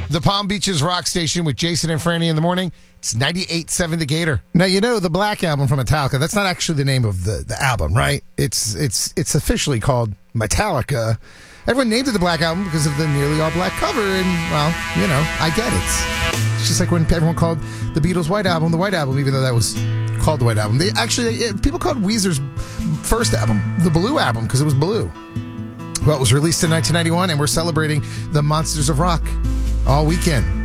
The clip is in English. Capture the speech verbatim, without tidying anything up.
The Palm Beaches Rock Station with Jason and Franny in the morning. It's ninety-eight point seven The Gator. Now, you know, the Black Album from Metallica, that's not actually the name of the, the album, right? It's it's it's officially called Metallica. Everyone named it the Black Album because of the nearly all-black cover, and, well, you know, I get it. It's just like when everyone called the Beatles' White Album the White Album, even though that was called the White Album. They actually, people called Weezer's first album the Blue Album because it was blue. Well, it was released in nineteen ninety-one, and we're celebrating the Monsters of Rock all weekend.